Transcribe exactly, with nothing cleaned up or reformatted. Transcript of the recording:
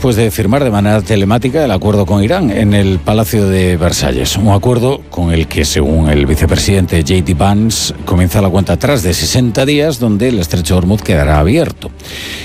después de firmar de manera telemática el acuerdo con Irán en el Palacio de Versalles. Un acuerdo con el que, según el vicepresidente J D Vance, comienza la cuenta atrás de sesenta días, donde el estrecho de Hormuz quedará abierto.